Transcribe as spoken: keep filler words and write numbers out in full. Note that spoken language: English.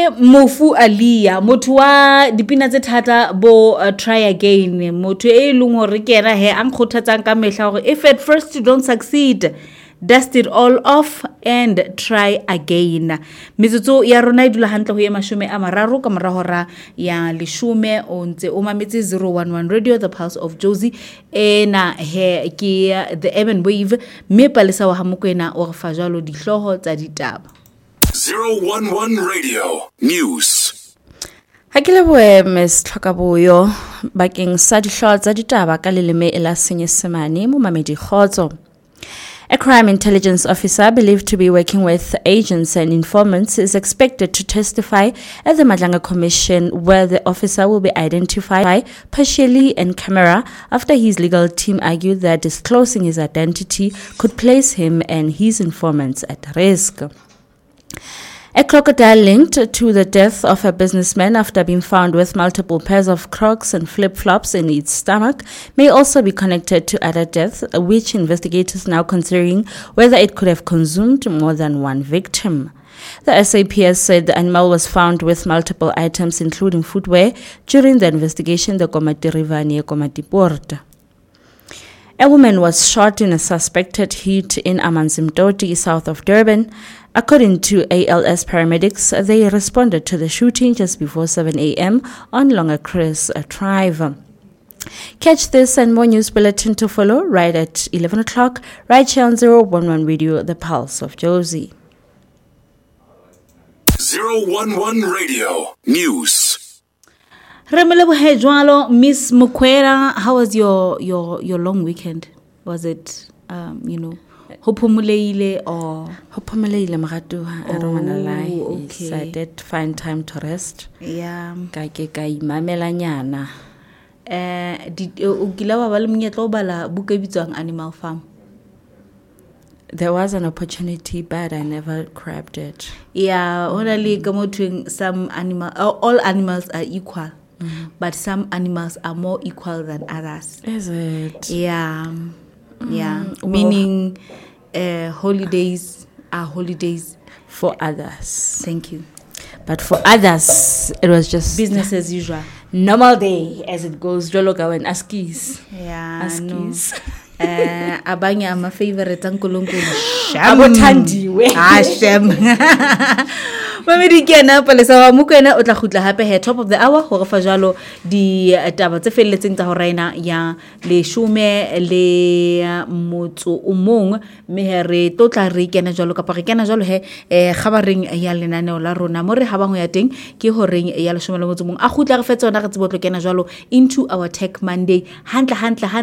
Mofu Alia motho wa dipina tse thata bo uh, try again motho e leng hore ke era he ang khothatsang ka mehla hore if at first you don't succeed dust it all off and try again. Metsotso ya rona e dula hantle ho ye mashome a mararo ka mora hora ya leshume o ntse o mametse zero one one Radio the Pulse of Jozi ena he ke the Urban Wave me palesa wa hamokwena o re fa jalo dihloho tsa ditaba. zero one one Radio News. Hakile boe Miss Tlhokaboyo bakeng sa dihloho tsa ditaba ka leleme la Senyesemane mo mamedi khotso. A crime intelligence officer believed to be working with agents and informants is expected to testify at the Madlanga Commission, where the officer will be identified partially in camera after his legal team argued that disclosing his identity could place him and his informants at risk. A crocodile linked to the death of a businessman after being found with multiple pairs of Crocs and flip-flops in its stomach may also be connected to other deaths, which investigators now considering whether it could have consumed more than one victim. The S A P S said the animal was found with multiple items including footwear during the investigation the Komati River near Komati Port. A woman was shot in a suspected hit in Amanzimtoti, south of Durban. According to A L S paramedics, they responded to the shooting just before seven a.m. on Longacres Drive. Catch this and more news bulletin to follow right at eleven o'clock, right here on zero one one Radio, the Pulse of Jozi. zero one one Radio News. Remele jwalo Miss Mukwera, how was your your your long weekend? Was it um you know hopumuleile or hopumuleile magatuha? I don't wanna lie. Okay. Yes, I did find time to rest. Yeah. Ka ke ka imamela nyana. Eh did ukila wa ba le monyetla o bala buka bitswang Animal Farm? There was an opportunity, but I never grabbed it. Yeah, only kamothweng some animal all animals are equal. Mm-hmm. But some animals are more equal than others. Is it? Yeah. Mm-hmm. Yeah. Well, meaning uh, holidays are holidays for others. Thank you. But for others, it was just business as usual. Normal day as it goes. Jologa and askis. Yeah. Askis. No. uh, abanye ama favorite ankulunkulu. Abothandiwe. Ah, shem. Mamedi kena palesa wa mukwena o tla khutla hape he top of the hour ho refa jalo di taba tse felletseng tsa ho raina ya le shume le motso o mong me here to tla re kena jalo ka pa re kena jalo he eh khabareng ya lenaneo la rona mo re ha bangwe ya teng ke ho reng ya le shume le motso mong a khutla re fetsona re tsebotlo kena jalo into our tech Monday handla handla